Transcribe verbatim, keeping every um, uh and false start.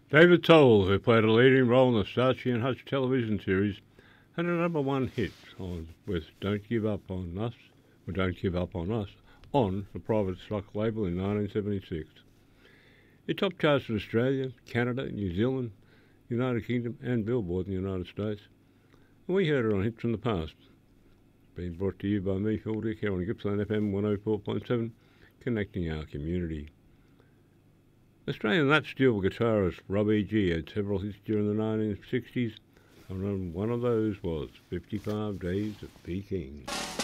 David Toll, who played a leading role in the Saatchi and Hutch television series, had a number one hit on, with Don't Give Up on Us, or Don't Give Up on Us, on the Private Stock label in nineteen seventy-six. It topped charts in Australia, Canada, New Zealand, United Kingdom and Billboard in the United States. And we heard it on Hits from the Past. It's been brought to you by me, Phil Dick, here on Gippsland F M one oh four point seven, connecting our community. Australian lap steel guitarist Rob E G had several hits during the nineteen sixties, and one of those was fifty-five Days of Peking.